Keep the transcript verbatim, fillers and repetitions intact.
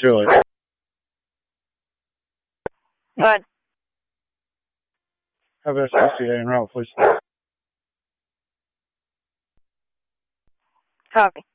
Julie. Good. Have a S C A en route, please. Copy.